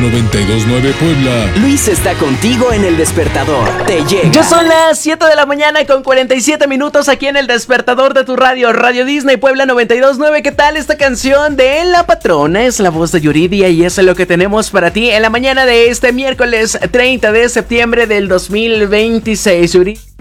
92.9 Puebla. Luis está contigo en El Despertador. Te llega. Ya son las 7 de la mañana con 47 minutos aquí en El Despertador de tu radio, Radio Disney Puebla 92.9. ¿Qué tal esta canción de La Patrona? Es la voz de Yuridia y eso es lo que tenemos para ti en la mañana de este miércoles 30 de septiembre del 2026.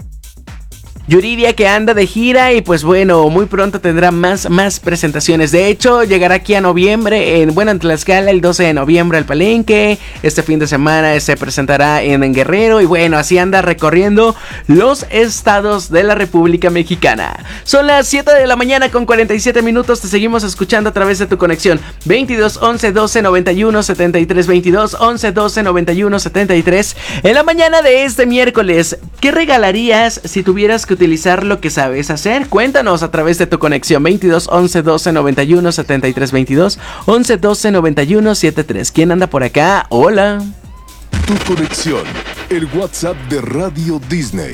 Yuridia que anda de gira y pues bueno, muy pronto tendrá más presentaciones. De hecho, llegará aquí a noviembre, en Tlaxcala el 12 de noviembre al Palenque. Este fin de semana se presentará en Guerrero y bueno, así anda recorriendo los estados de la República Mexicana. Son las 7 de la mañana con 47 minutos, te seguimos escuchando a través de tu conexión 22 11 12 91 73 22 11 12 91 73. En la mañana de este miércoles, ¿qué regalarías si tuvieras que utilizar lo que sabes hacer? Cuéntanos a través de tu conexión 22 11 12 91 73 22 11 12 91 73. ¿Quién anda por acá? Hola. Tu conexión, el WhatsApp de Radio Disney.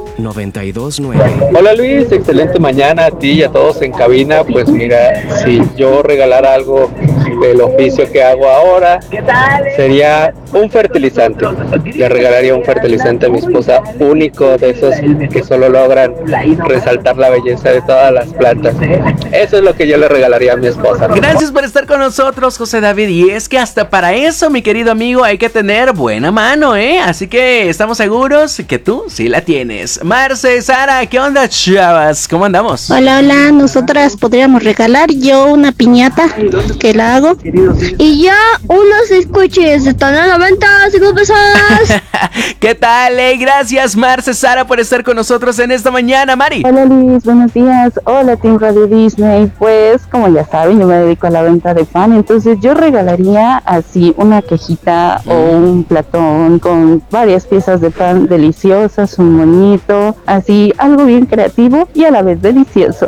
92.9. Hola Luis, excelente mañana a ti y a todos en cabina. Pues mira, si yo regalara algo del oficio que hago ahora, sería un fertilizante. Le regalaría un fertilizante a mi esposa único, de esos que solo logran resaltar la belleza de todas las plantas. Eso es lo que yo le regalaría a mi esposa. Gracias por estar con nosotros, José David. Y es que hasta para eso, mi querido amigo, hay que tener buena mano, ¿eh? Así que estamos seguros que tú sí la tienes. Marce, Sara, ¿qué onda, chavas? ¿Cómo andamos? Hola, nosotras podríamos regalar yo una piñata que la hago y yo unos escuches de tono 95 pesos. ¿Qué tal? Gracias, Marce, Sara, por estar con nosotros en esta mañana. Mari. Hola Luis, buenos días. Hola Team Radio Disney. Pues como ya saben, yo me dedico a la venta de pan, entonces yo regalaría así una cajita o un platón con varias piezas de pan deliciosas, un moñito, así algo bien creativo y a la vez delicioso.